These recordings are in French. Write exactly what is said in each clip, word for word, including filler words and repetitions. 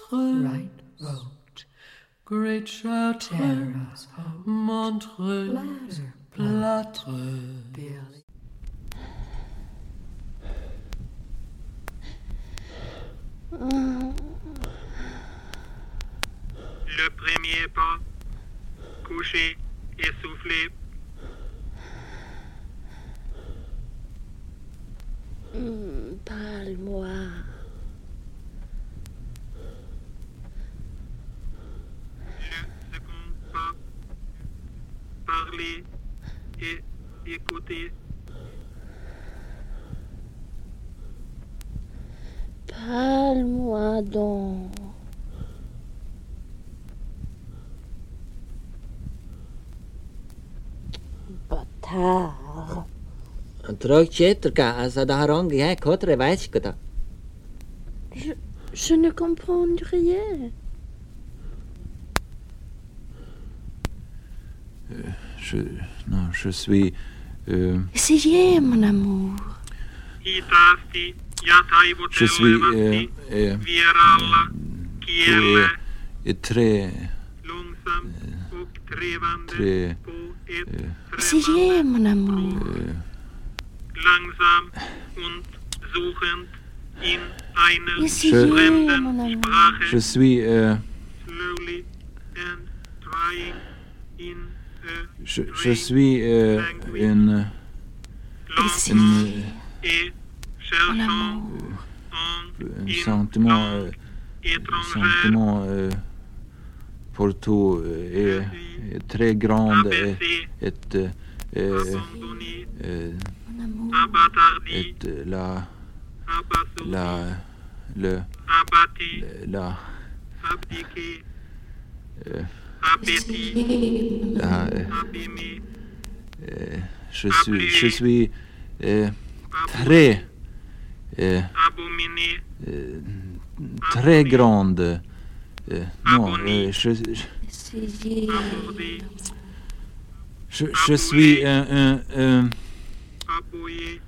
Chartres, right road, great Chartres, Montreux, Plâtre, Berlin. Le premier pas, couché, essoufflé. Mmh, parle-moi. Le second pas, parler et écouter. Parle-moi donc. Bâtard. Trog Chetrka, Asadarong, Yak, Kotre, Vaichkota. Je, je ne comprends rien. Euh, je, non, je suis... Euh, Essayez, mon amour. Je suis... Euh, euh, euh, et très... Euh, très... Euh, Essayez, mon amour. Euh, Langsam und suchend in einer Essayez, fremden mon amour. Sprache. je suis... Euh, Slowly and trying in a je, je suis euh, une... langue une et cherchant un une sentiment... Euh, langue un étrangère. sentiment euh, pour tout euh, est, est très grand et, et, euh, Abandonné, euh, Mon amour. abattardi, et la abasourdi, la le abattu, la abdiqué, euh, appétit, la euh, abîmé, euh, je suis je suis euh, très euh, abominé, euh, très grande euh, non euh, je, je Essayez. abordé, je, je suis un, un, un appuyé,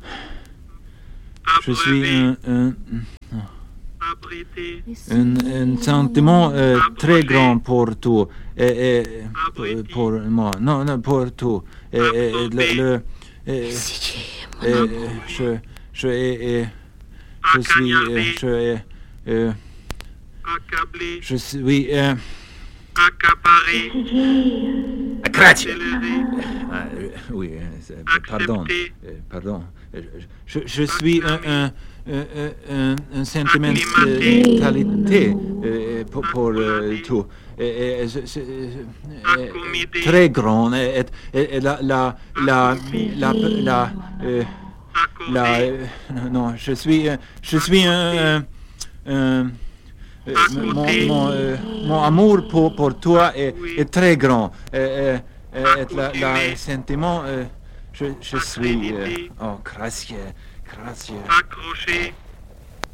je suis un, un, abrité, un, un sentiment euh, très grand pour tout et, et pour, pour moi non non pour tout et, et, et le, le et, Essayez, mon et, amour. je je et, et, je suis euh, je euh, accablé, je suis euh, accaparé, accéléré, ah, euh, oui euh, c'est- pardon Accepter. euh, pardon Euh, je, je suis un un un, un, un sentiment Acclimaté. de qualité euh, pour, pour euh, tout et, et, je- je- euh, Accommodé. très grand et, et, et la la la la la euh, la accordé, euh, non je suis euh, je suis un, un, un euh, mon, mon, euh, mon amour pour, pour toi est, est très grand et, et, et la, la sentiment euh, je, je suis euh, oh gracieux gracieux accroché,